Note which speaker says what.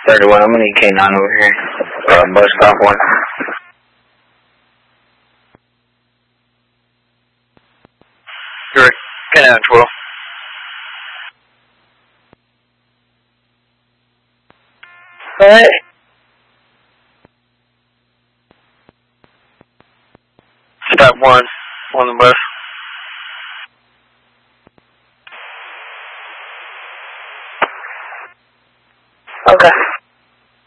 Speaker 1: 31, I'm gonna need K9 over here. Bus stop 1.
Speaker 2: You're K9 12.
Speaker 1: Alright.
Speaker 2: Stop 1 on the bus.